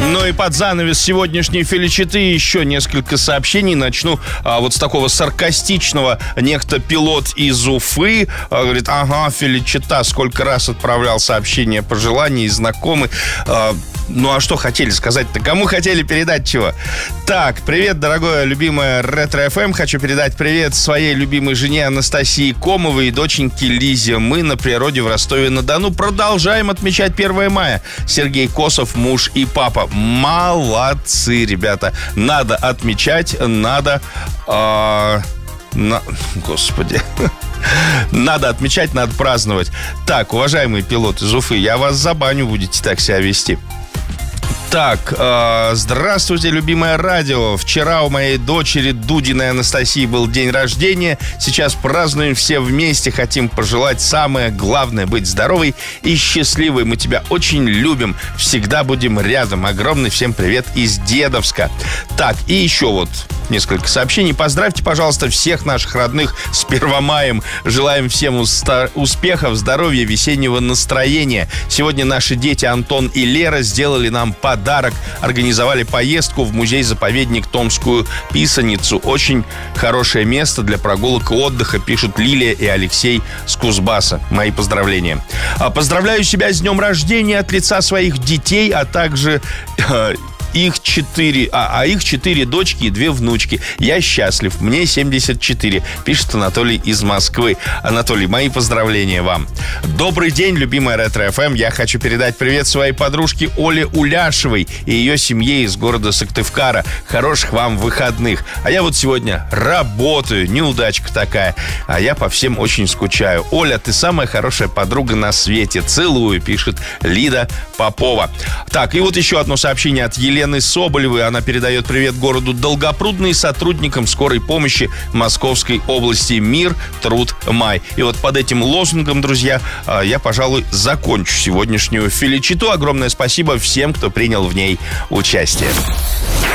Ну и под занавес сегодняшней филичеты еще несколько сообщений. Начну вот с такого саркастичного. Некто пилот из Уфы говорит: ага, филичета, сколько раз отправлял сообщения, пожелания, знакомый. Ну а что хотели сказать-то? Кому хотели передать чего? Так, привет, дорогое, любимое Ретро ФМ. Хочу передать привет своей любимой жене Анастасии Комовой и доченьке Лизе. Мы на природе в Ростове-на-Дону продолжаем отмечать 1 мая. Сергей Косов, муж и папа. Молодцы, ребята. Надо отмечать, надо... Господи. Надо отмечать, надо праздновать. Так, уважаемый пилот из Уфы, я вас забаню, будете так себя вести. Так, здравствуйте, любимое радио. Вчера у моей дочери Дудиной Анастасии был день рождения. Сейчас празднуем все вместе. Хотим пожелать самое главное — быть здоровой и счастливой. Мы тебя очень любим. Всегда будем рядом. Огромный всем привет из Дедовска. Так, и еще вот несколько сообщений. Поздравьте, пожалуйста, всех наших родных с 1 маем. Желаем всем успехов, здоровья, весеннего настроения. Сегодня наши дети Антон и Лера сделали нам подарок. Организовали поездку в музей-заповедник Томскую Писаницу. Очень хорошее место для прогулок и отдыха, пишут Лилия и Алексей с Кузбасса. Мои поздравления. Поздравляю себя с днем рождения от лица своих детей, а также... Их 4 дочки и 2 внучки. Я счастлив, мне 74, пишет Анатолий из Москвы. Анатолий, мои поздравления вам. Добрый день, любимая Ретро ФМ. Я хочу передать привет своей подружке Оле Уляшевой и ее семье из города Сыктывкара. Хороших вам выходных. А я вот сегодня работаю, неудачка такая. А я по всем очень скучаю. Оля, ты самая хорошая подруга на свете. Целую, пишет Лида Попова. Так, и вот еще одно сообщение от Елены Соболевой. Она передает привет городу Долгопрудный, сотрудникам скорой помощи Московской области. Мир, труд, май. И вот под этим лозунгом, друзья, я, пожалуй, закончу сегодняшнюю филичету. Огромное спасибо всем, кто принял в ней участие.